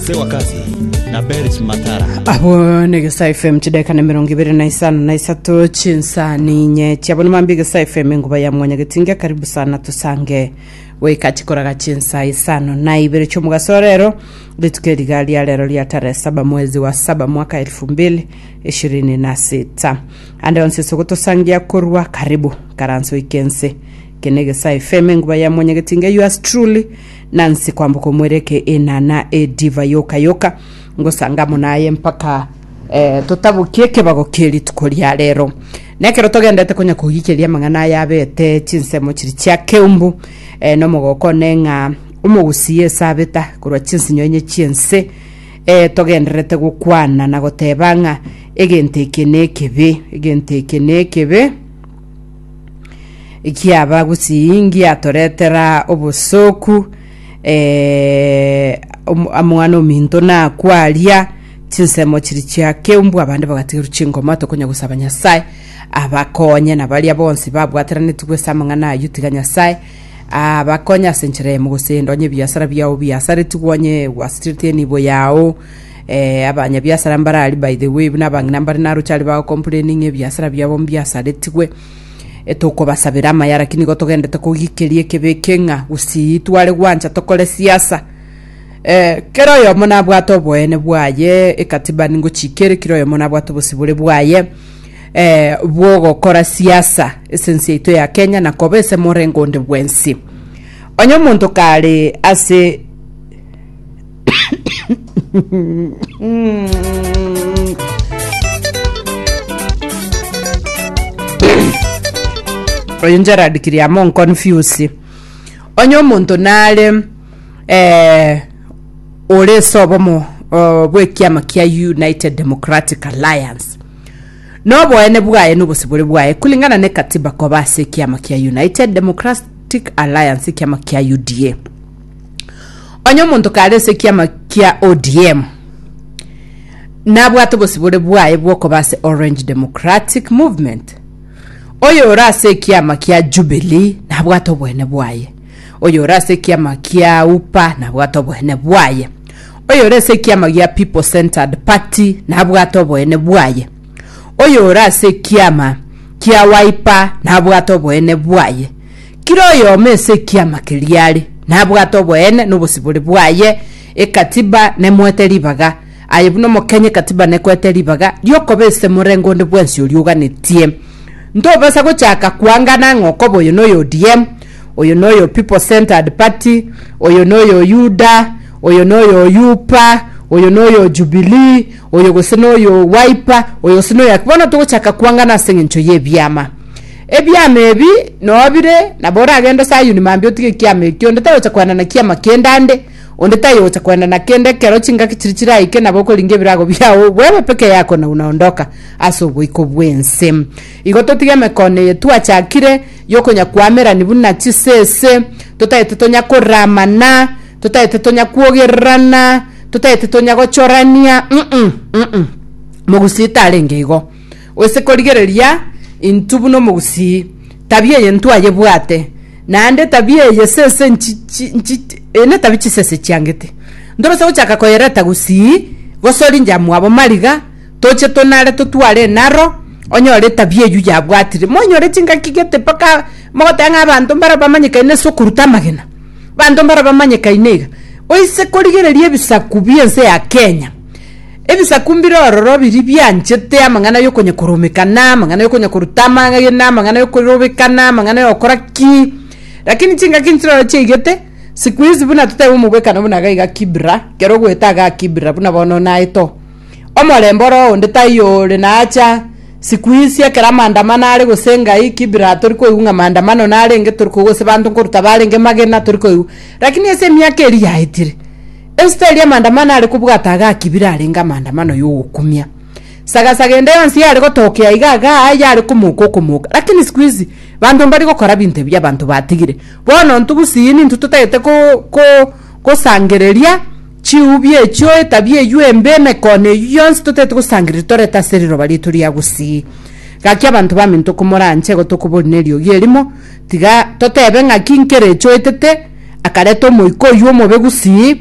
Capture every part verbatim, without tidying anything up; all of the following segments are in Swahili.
Sewa kazi na Berit Matara. Abo negesa F M chideka na mirongo ibiri na isano na isato chinsa ninye chabona mambiga sa F M nguba ya mwanya getinga karibu sana tusange we katikora gachinsa isano na ibiri cyo mugasorero litukeri gali ya lero ya tarehe saba mwezi wa saba mwaka elfu mbili ishirini na sita ande onse sokoto sangia kurwa karibu karanso ikense kenege sa F M nguba ya mwanya getinga yours truly Nancy kwambuko mwereke enana e diva yoka yoka ngosanga munaye mpaka eh totabukieke bagokeri tukoria lero nekero togendete konya kugikiria mangana yabete chinsemo chiri kya keumbu eh no mogoko nenga umugusiye sabeta kurwa chinsinyo nye chinse eh togenderete gukwana na gotebanga egenteke nekebe egenteke nekebe ikiaba gusingi atoretera obusoku eh amwana minto na kwalia chinsemo chiri kya keumbu abande bagatiga rucingoma tokonya gusaba Nyasaye abakonye nabalia bonsi babwaterane tugwesamangana yutiga Nyasaye abakonya senchere mu gusendo nye byasara byawo byasare tugwanye wastirite nibo yawo eh abanya byasara mbarali by the way nabanga nambari naru cyali ba complaining ebyasara byabo byasare tigwe etoko basabira amayara kini gotogendete kugikerie kebekenga usitware gwancha tokole siasa eh kero yo mona bwato bwene bwaye ekatiba ningo chikere kiro yo mona bwato busibule bwaye eh bwogo kora siasa esense ito ya Kenya na kobese morengo nde bwensi onyo muntu kale ase oyinjara dikiri amon confuse onyo muntu nale eh ole sobomo bwekiama kya United Democratic Alliance no bwene bwaye nubusibule bwaye kulingana ne katiba ko base kiama kya United Democratic Alliance kiama kya U D A onyo muntu kale se kiama kya O D M nabwato busibule bwaye bwoko base Orange Democratic Movement oyo rase kiama kya Jubilee nabwato bwene bwaye oyo rase kiama kya U P A nabwato bwene bwaye oyo rase kiama kya People Centered Party nabwato bwene bwaye oyo rase kiama kya Wiper nabwato bwene bwaye kiro yo mese kiama kiliali nabwato bwene nubusibuli bwaye ekatiba ne mweteri baga ayibuno mokenye katiba ne kweteri baga yokobese murengo ndi bwensi uliuga netie ndo basa ko chaka kuangana ngoko boyo no yo D M oyo no yo People Centered Party oyo no yo U D A oyo no yo U P A oyo no yo Jubilee oyo goseno yo Wiper oyo sino yakubona to chaka kuangana sengencho yebyama ebyama ebi no bire nabora agendo sayu ni mambyo tike kyame kyo ndetayo chakwana na kyama kendande ondetayo chakwana na kende kero chinga kichirichira ike naboko linge birago byawo wewe peke yako na unaondoka aso bwiko bwense igoto tigeme kone tu achakire yoko nyakwamera nibuna chisese totaye totonya koramana totaye totonya kuogerana totaye totonya gochorania mm mm mugusita alengego wese koligereria intubuno mugusi tabia yentu ayebwate nande tabia yesese nchi ene tabichi sese cyangete ndoba se uchaka koyereta gusi gosori njamu abo mariga toche tonare tutware naro onyore tabia yu yabwatire monyore cinga kigete paka mogotanga abantu mbara bamanyika ine sokuruta magena bantu mbara bamanyika inega oise koligereria bisakubiense ya Kenya ebisakumbiro ororo biri byanchete amangana yo konye kurumikana amangana yo konye kurutama ngena amangana yo kurubikana amangana yo koraki lakini cinga kinchiro chigete siku hizi buna tutaye umugweka no buna gaiga kibra kero gwetaga kibra buna bono naito omolemboro ondetayo lenacha siku hizi akera maandamano ale gosenga hii kibra turiko yunga maandamano nale nge turiko gose bantu kurutabale nge magena turiko yu lakini ese myaka eri yaitire esteria maandamano ale kubwataga kibira ale nga maandamano yo gukumia saga sagende yonsi ale gotokea igaga aya ale kumuko kumuka lakini siku hizi bantu mbari gukora binte bya bantu batigire bono ntubusini ntututayete ko ko ko sangereria chiubye cyo etabye yumbe mekone yonsi tutete kusangira toreta seriro bali turi yagusi gaki abantu baminto kumoranje go tokubonerio yerimo tiga totebe ngakinkere cyo etete akareto moiko yo mobegusi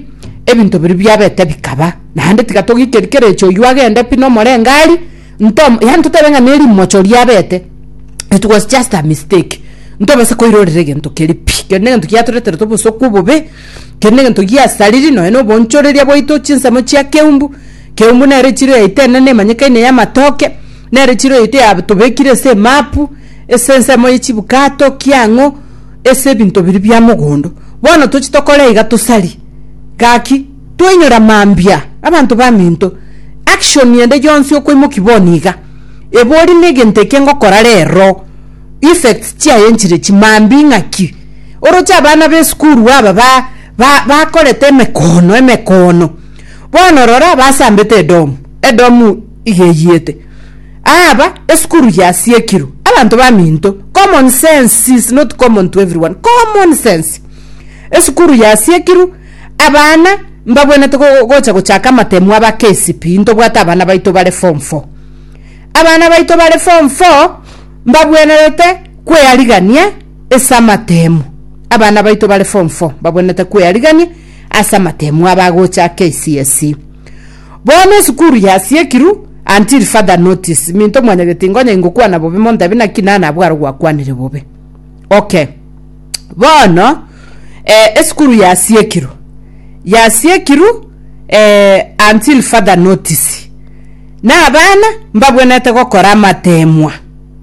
ebintu biri byabete bikaba nahande tikatogikerekere cyo yuagende pino morengari ntom yani tutebenga neri mocho lyabete. It was just a mistake. Ntobe se koirorere gento keri pike nenge tukiaturete to buso kubobe kenenge tukia saliri no eno bonchoreria boito chinsamo chia keumbu keumbu na rechiro itene ne manyeka ine ya matoke na rechiro ite abutubekire se mapu esense mo ichibukato kiango ese bintu biri bya mugondo bono tuchitokole iga tusali gaki tuinyora mambia abantu baminto action yende jonsi okwe mukiboniga ebori negente kengo korarero effects tia yenchire chimambi ngaki orocha abana be school waba ba ba bakolete emekono emekono bono rora basambete edom edomu igeyete aba school ya siekiru abantu baminto common sense is not common to everyone. Common sense school ya siekiru abana mbabwene to gocha gochaka matemu aba K C P into bwata abana baito bale form four abana baito bale form four mbabwenerete kweyaligania esa matemu abana baito bale form four mbabwenete kweyaligania asa matemu abagocha K C S E bono skuru ya siekiru until further notice minto mwanya getingonya ingukwa na bobe monda bina kinana bwaro gwakwanire bobe. Okay bono eh skuru ya siekiru ya siekiru eh until further notice na abana mbabwenete gukora matemwa.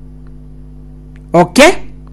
Okay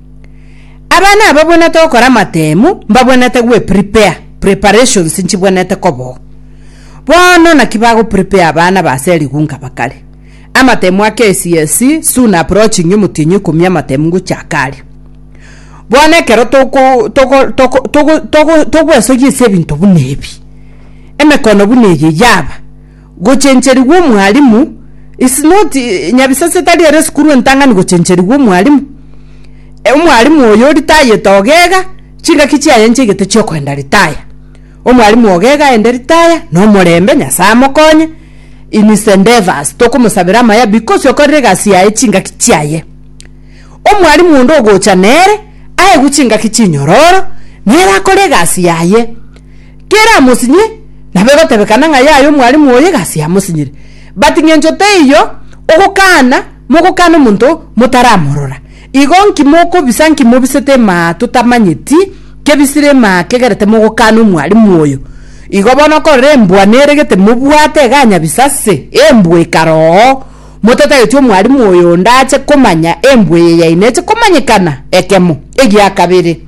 abana ababwenete gukora matemu mbabwenete gwe prepare preparations nchibwenete kobo bono na kibago prepare abana baseli gunga bakale amatemu ake C S E soon approaching yumutinyu kumya matemu guchakali bone kero toko toko toko toko toko toko esogise bintu bunebi emekono buneje yaba gochencheri gwo mwalimu is not nyabisase tali ere skuru ntangani gochencheri gwo mwalimu e mwalimu oyo ritaye togega chinga kichia yenche gete choko enda ritaya omwalimu ogega enda ritaya no murembe nyasamo konye inisendevas toko musabira maya because yokorere gasi ya chinga kichiaye omwalimu ndo gocha nere aye guchinga kichinyororo nera kore gasi yaye kera musinye nabego tebekana nga yayo mwalimu oye gasi ya musinyire but ngenjote iyo okukana mukukana muntu mutaramurora igonki moko bisanki mobisete ma tutamanyiti kebisire ma kegerete mukukana mwalimu oyo igobona ko rembwa neregete mubwate ganya bisase embwe karo mutata yetyo mwalimu oyo ndache komanya embwe yainete komanyikana ekemo egya kabiri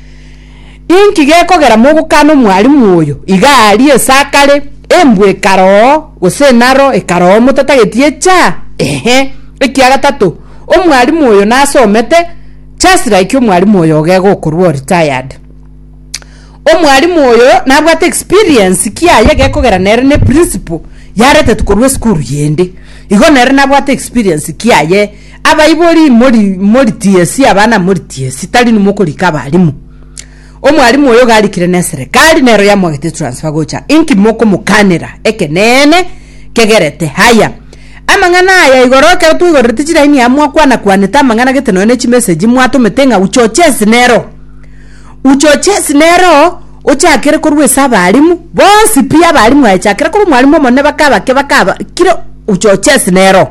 inki gekogera mugukana mwalimu oyo igali esakale embwe karo gosenaro ekaro mutata yetyecha ehe ekya gatatu omwalimu oyo nasomete just like omwalimu oyo ogego kurwo retired omwalimu oyo nabwate experience kiaye gekogera nere ne principal yarete tukorwe school yende igo nere nabwate experience kiaye abayibori muri muri T S C abana muri T S C tali numukolika balimu omwalimu oyo galikire ne serikali nero ya mwagete transfer gocha inki moko mukanira ekenene kegerete haya amangana aya igoroke tu igorete chira ini amwa kwana kwaneta amangana gete no ne chi message mwato metenga uchochesi nero uchochesi nero ochakere kurwe sabalimu bonsi pia balimu achakere kurwe mwalimu mone bakaba ke bakaba kiro uchochesi nero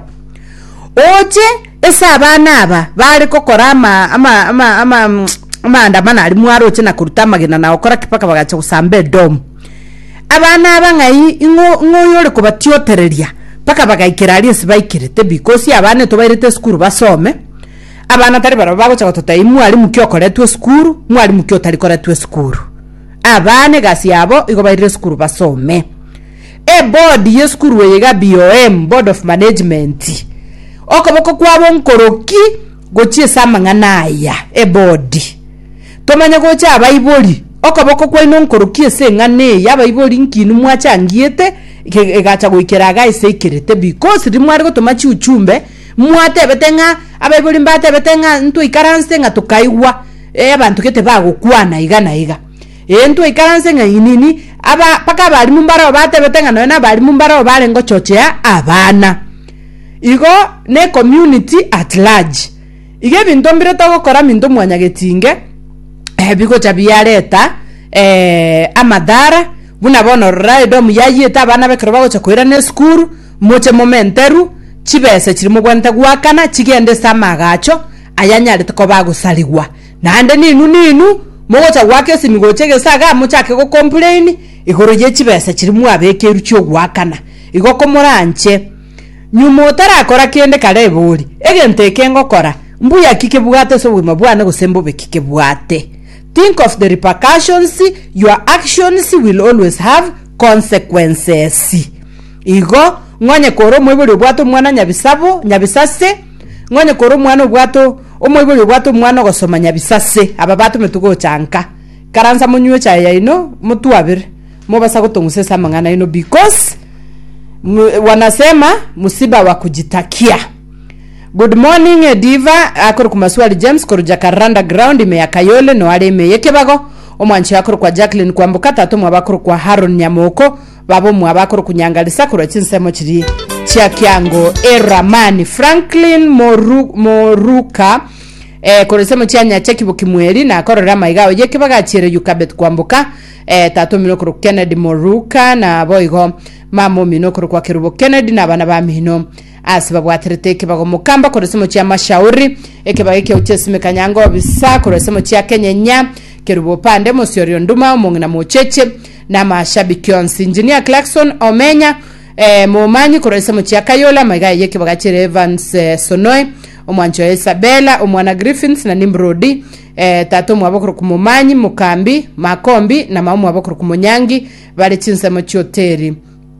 oche esa abana aba bali kokora ama ama ama ama amanda mana ali mwaro chena kurutama gena na okora kipaka bagacha kusambe dom abana abangai ingo ngoyore kubatiotereria paka bagaikira ali sibaikirete because abana to bairete school basome abana tari baro bagocha gototai mwalimu kyokoretwe school mwalimu kyo tari koretwe school abane gasi yabo igo bairete school basome e board ye school weyega B O M board of management okoboko kwabo nkoroki gochie samangana ya e board tomanya gocha abayibori okoboko kwa ino nkoroki esengane yabayibori nkinu mwachangiete egacha goikeraga isekirete because rimwari gotomachi uchumbe mwate betenga abayibori mbate betenga ntu ikaranse nga tukaiwa e abantu kete bagokwana igana iga e ntu ikaranse nga inini aba paka bali mumbara bate betenga no na bali mumbara bale ngochochea abana igo ne community at large ige bindombire to gukora mindo mwanya getinge eh biko chabiyareta eh amadara buna bono raido muyayita abana bekero bagocha kwira ne school moche momenteru chibese chiri mugwanta gwakana chigende samagacho ayanyari toko bagusaliwa nande ninu ninu mogocha gwake simigochege saga muchake go complain igoro ye chibese chiri mwabekeru cyo gwakana igoko muranche nyumo tarakora kende kare buri egente kengokora mbuya kike bwate so bwima bwana gusembo bekike bwate. Think of the repercussions. Your actions will always have consequences. Igo ngone koro mwebuli bwato mwana nyabisabo nyabisase ngone koro mwana bwato omwebuli bwato mwana gosoma nyabisase aba bato metugo chanka karanza munywe cha ya ino mutu abire mubasa gutunguse samangana ino because wanasema musiba wa kujitakia. Good morning Diva akuru kumaswali James koruja karanda ground ime Kayole no ale ime yekebago omwanchi akuru kwa Jacqueline kwambuka tatu mwabakuru kwa Haron Nyamoko babo mwabakuru kunyangalisa kuro chinsemo chiri chia kiango Eramani Franklin Moru, Moruka eh koresemo chia nyacheki bukimweli na akorora maigawo yekebaga chire yukabet kwambuka eh tatu minokuru Kennedy Moruka na boigo mamo minokuru kwa Kirubo Kennedy na bana ba mino asiba bwatereteke bago mukamba koresemo chia mashauri ekeba eke uchesime kanyango bisa koresemo chia kenyenya Kirubo pande Mosyorio Nduma mongina mocheche na mashabiki onsi engineer Clarkson Omenya eh momanyi koresemo chia Kayola maiga yeke bagachire Evans eh, Sonoi omwancho Isabella omwana Griffins na Nimrodi eh tatu mwabokoro kumomanyi mukambi makombi na mamu mwabokoro kumonyangi bali chinsemo chioteri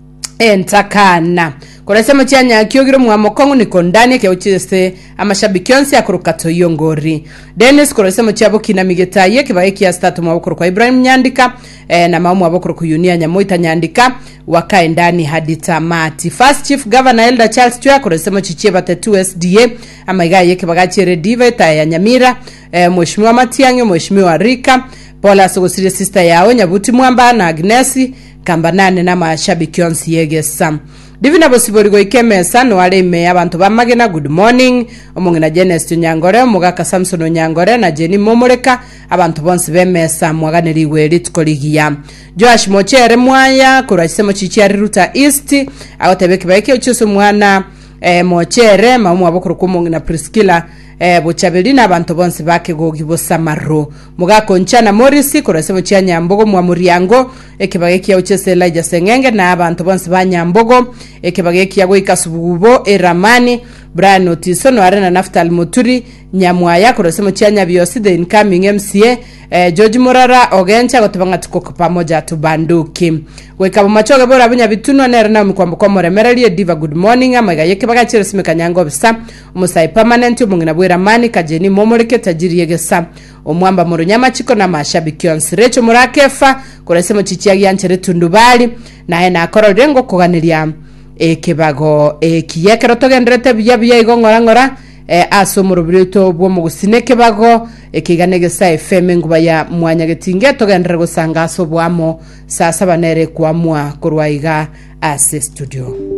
entakana koresemo cyanya kyogiro mwamokongo ni kondani ke uchese amashabiki onsi akurukato yongori Dennis koresemo cyabo kinamigeta ye kibaye kia statu mwabokoro kwa Ibrahim Nyandika eh, na mamu mwabokoro ku Unia Nyamoita Nyandika wakae ndani hadi tamati. First Chief Governor Elder Charles Twa koresemo chichie bate two S D A amaiga ye kibagachere dive ta ya Nyamira eh, mheshimiwa Matiangyo mheshimiwa Rika Paula Sogosire sister yao Nyabuti Mwamba na Agnesi kambanane na mashabiki onsi yegesa divina bosiborigo ikemesa no ale me abantu bamagena. Good morning omongena Jenes Nyangore mugaka Samson Nyangore na Jenny Momoreka abantu bonse bemesa mwaganeriwe litkoligia Josh Mochere mwaya kurasemo chichiari Ruta East agotebeke baike uchuso mwana eh, Mochere mamu abokuru kumongena Priscilla eh bochabelina abantu bonse bake gogibo samaro mugako nchana Morris kurasemo chia Nyambogo mwa Muriango ekebageki ya uchese Elijah Sengenge na abantu bonse ba Nyambogo ekebageki ya goikasububo Eramani Brian Otiso no arena Naftali Muturi Nyamwaya kurasemo chia Nyabiosi the incoming M C A eh, George Morara Ogencha gotubanga tuko pamoja tubanduki wekabo machoge bora bunya bitunwa nera na mikwambo kwa Moremerali Diva. Good morning amaga yekebaga chiresime kanyango bisa umusai permanent umungina Eramani Kajeni Momoreke tajiri yegesa omwamba mu Runyamachiko na mashabiki onsi Recho Murakefa kurasemo chichia yanchere tundubali naye na akoro rengo kuganiria ekebago ekiyekero togendrete bya bya igongora ngora e aso mu rubirito bwo mu gusineke bago ekiganegesa F M nguba ya mwanya getinge togendra gusanga aso bwamo sasa banere kwa mwa kurwaiga ase studio.